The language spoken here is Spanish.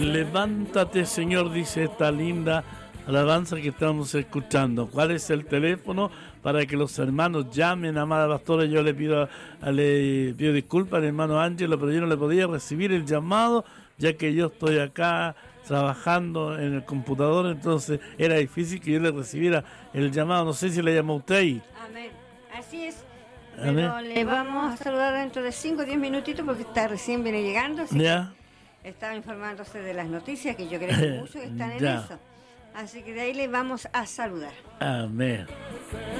Levántate, Señor, dice esta linda alabanza que estamos escuchando. ¿Cuál es el teléfono para que los hermanos llamen, amada pastora? Yo le pido disculpas al hermano Ángelo, pero yo no le podía recibir el llamado, ya que yo estoy acá trabajando en el computador, entonces era difícil que yo le recibiera el llamado. No sé si le llamó usted ahí. Amén. Así es. Amén. Pero le vamos a saludar dentro de 5 o 10 minutitos porque está recién viene llegando. Así ¿Ya? que estaba informándose de las noticias, que yo creo que muchos están en Ya. eso. Así que de ahí le vamos a saludar. Amén.